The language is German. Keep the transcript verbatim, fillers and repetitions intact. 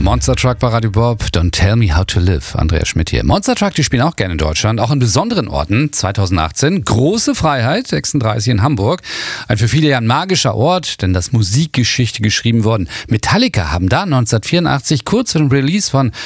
Monster Truck bei Radio Bob, Don't Tell Me How to Live. Andreas Schmidt hier. Monster Truck, die spielen auch gerne in Deutschland, auch in besonderen Orten. zweitausendachtzehn, Große Freiheit, sechsunddreißig in Hamburg. Ein für viele ja ein magischer Ort, denn das Musikgeschichte geschrieben worden. Metallica haben da neunzehnhundertvierundachtzig, kurz vor dem Release von